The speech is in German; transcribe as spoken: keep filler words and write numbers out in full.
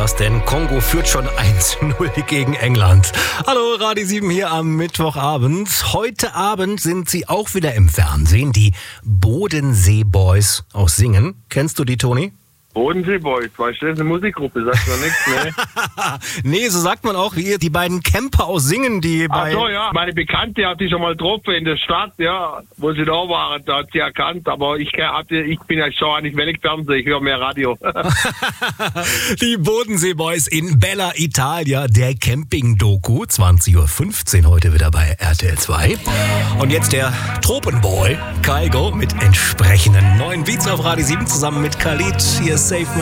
was denn? Kongo führt schon eins zu null gegen England. Hallo, Radio sieben hier am Mittwochabend. Heute Abend sind sie auch wieder im Fernsehen, die Bodensee Boys aus Singen. Kennst du die, Toni? Bodensee Boys, weißt du, das ist eine Musikgruppe, sagt man nichts, ne? Nee, so sagt man auch, wie die beiden Camper aus Singen, die bei... Ach so, ja, meine Bekannte hat die schon mal getroffen in der Stadt, ja, wo sie da waren, da hat sie erkannt, aber ich, hatte, ich bin ja schon nicht wenig Fernsehen, ich höre mehr Radio. Die Bodensee Boys in Bella Italia, der Camping-Doku, zwanzig Uhr fünfzehn heute wieder bei R T L zwei. Und jetzt der Tropenboy, Kygo, mit entsprechenden neuen Beats auf Radio sieben zusammen mit Khalid. Hier ist Safe